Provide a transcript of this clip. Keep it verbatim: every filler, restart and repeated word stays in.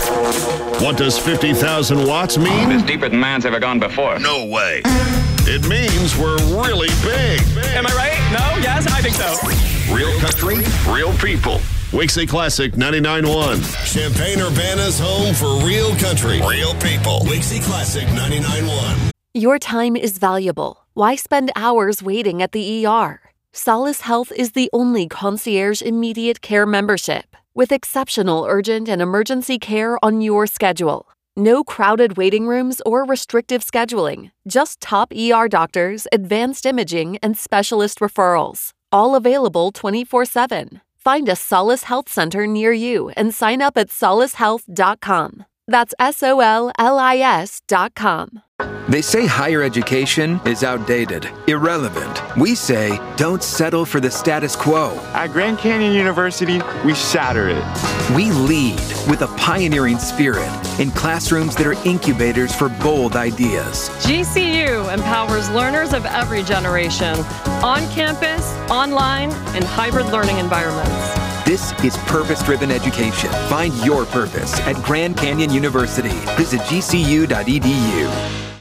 What does fifty thousand watts mean? It's deeper than man's ever gone before. No way. It means we're really big. Am I right? No? Yes? I think so. Real country, real people. Wixie Classic ninety-nine point one. Champaign-Urbana's home for real country, real people. Wixie Classic ninety-nine point one. Your time is valuable. Why spend hours waiting at the E R? Solace Health is the only concierge immediate care membership with exceptional urgent and emergency care on your schedule. No crowded waiting rooms or restrictive scheduling. Just top E R doctors, advanced imaging, and specialist referrals. All available twenty-four seven. Find a Solace Health Center near you and sign up at solace health dot com. That's S O L L I S dot com. They say higher education is outdated, irrelevant. We say don't settle for the status quo. At Grand Canyon University, we shatter it. We lead with a pioneering spirit in classrooms that are incubators for bold ideas. G C U empowers learners of every generation, on campus, online, and hybrid learning environments. This is purpose-driven education. Find your purpose at Grand Canyon University. Visit G C U dot E D U.